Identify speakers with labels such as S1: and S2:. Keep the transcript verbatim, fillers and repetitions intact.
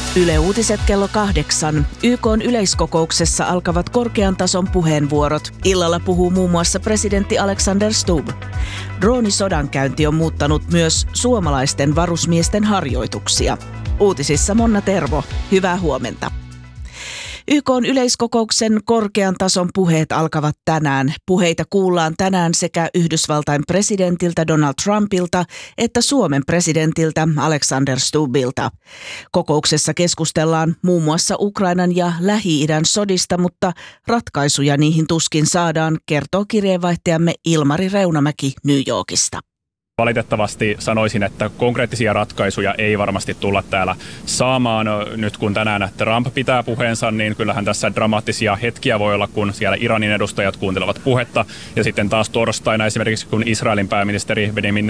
S1: Yle Uutiset kello kahdeksan. Y K:n yleiskokouksessa alkavat korkean tason puheenvuorot. Illalla puhuu muun muassa presidentti Alexander Stubb. Droonisodankäynti on muuttanut myös suomalaisten varusmiesten harjoituksia. Uutisissa Monna Tervo. Hyvää huomenta. Y K:n yleiskokouksen korkean tason puheet alkavat tänään. Puheita kuullaan tänään sekä Yhdysvaltain presidentiltä Donald Trumpilta että Suomen presidentiltä Alexander Stubbilta. Kokouksessa keskustellaan muun muassa Ukrainan ja Lähi-idän sodista, mutta ratkaisuja niihin tuskin saadaan, kertoo kirjeenvaihtajamme Ilmari Reunamäki New Yorkista.
S2: Valitettavasti sanoisin, että konkreettisia ratkaisuja ei varmasti tulla täällä saamaan. Nyt kun tänään Trump pitää puheensa, niin kyllähän tässä dramaattisia hetkiä voi olla, kun siellä Iranin edustajat kuuntelevat puhetta. Ja sitten taas torstaina esimerkiksi, kun Israelin pääministeri Benjamin